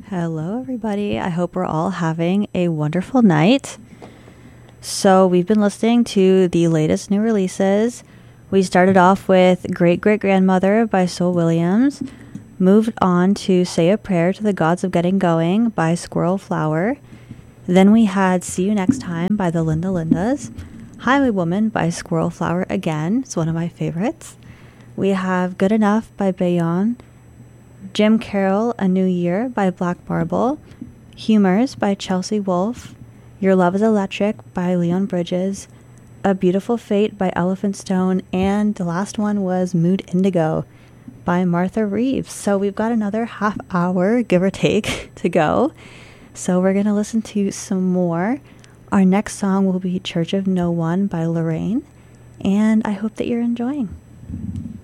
Hello, everybody. I hope we're all having a wonderful night. So, we've been listening to the latest new releases. We started off with Great Great Grandmother by Soul Williams, moved on to Say a Prayer to the Gods of Getting Going by Squirrel Flower. Then we had See You Next Time by the Linda Lindas, Highwaywoman by Squirrel Flower again. It's one of my favorites. We have Good Enough by Bayon, Jim Carroll, A New Year by Black Marble, Humors by Chelsea Wolfe, Your Love is Electric by Leon Bridges, A Beautiful Fate by Elephant Stone, and the last one was Mood Indigo by Martha Reeves. So we've got another half hour, give or take, to go. So we're going to listen to some more. Our next song will be Church of No One by Lorraine, and I hope that you're enjoying.